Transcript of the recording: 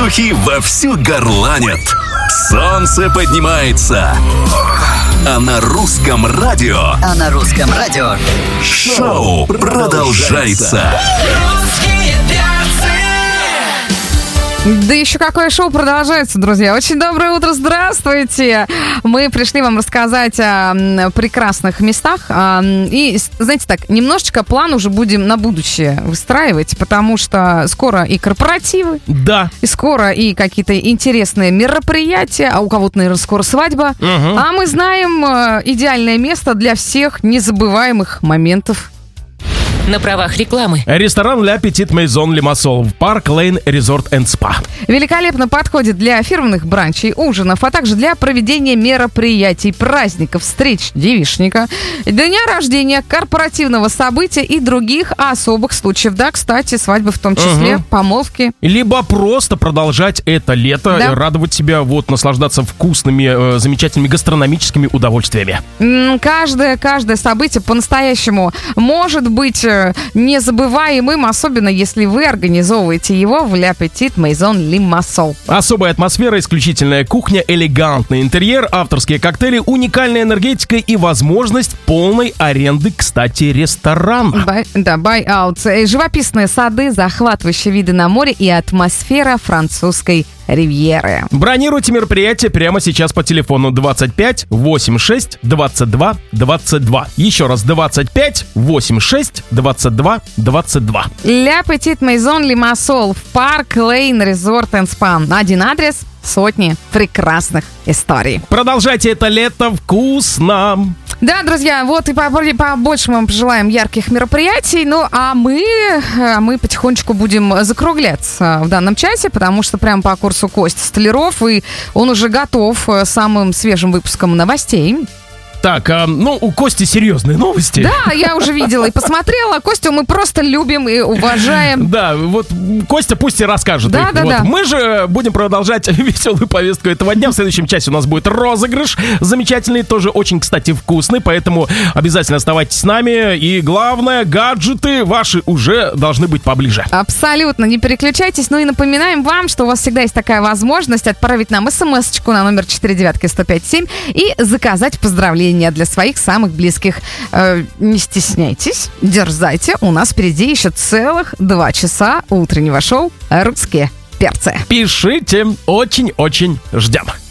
Слухи вовсю горланят. Солнце поднимается. А на русском радио шоу продолжается. Да еще какое шоу продолжается, друзья. Очень доброе утро, здравствуйте. Мы пришли вам рассказать о прекрасных местах. И, знаете так, немножечко план уже будем на будущее выстраивать, потому что скоро и корпоративы. Да. И скоро и какие-то интересные мероприятия, а у кого-то, наверное, скоро свадьба. А мы знаем идеальное место для всех незабываемых моментов. На правах рекламы. Ресторан «Ля Петит Мейзон Лимассол» в Парк Лейн Резорт энд Спа. Великолепно подходит для фирменных бранчей, ужинов, а также для проведения мероприятий, праздников, встреч девичника, дня рождения, корпоративного события и других особых случаев. Да, кстати, свадьбы в том числе, помолвки. Либо просто продолжать это лето, Да. радовать себя, наслаждаться вкусными, замечательными гастрономическими удовольствиями. Каждое событие по-настоящему может быть незабываемым, особенно если вы организовываете его в Ля Петит Мейзон Лимассол. Особая атмосфера, исключительная кухня, элегантный интерьер, авторские коктейли, уникальная энергетика и возможность полной аренды, кстати, ресторана. Buy-out. Живописные сады, захватывающие виды на море и атмосфера французской ривьеры. Бронируйте мероприятие прямо сейчас по телефону 25 86 22 22. Еще раз 25 86 22 22. Ля Петит Мейзон Лимассол в Парк Лейн Резорт энд Спа. Один адрес, сотни прекрасных историй. Продолжайте это лето вкусно. Да, друзья, вот и побольше мы вам пожелаем ярких мероприятий. Ну, а мы потихонечку будем закругляться в данном часе, потому что прямо по курсу Костя Столяров, и он уже готов с самым свежим выпуском новостей. Так, у Кости серьезные новости. Да, я уже видела и посмотрела. Костю мы просто любим и уважаем. Да, вот Костя пусть и расскажет. Да. Мы же будем продолжать веселую повестку этого дня. В следующем часе у нас будет розыгрыш замечательный, тоже очень, кстати, вкусный, поэтому обязательно оставайтесь с нами. И главное, гаджеты ваши уже должны быть поближе. Абсолютно, не переключайтесь. Ну и напоминаем вам, что у вас всегда есть такая возможность отправить нам смс-очку на номер 49157 и заказать поздравления для своих самых близких. Не стесняйтесь, дерзайте. У нас впереди еще целых 2 часа утреннего шоу «Русские перцы». Пишите, очень-очень ждем.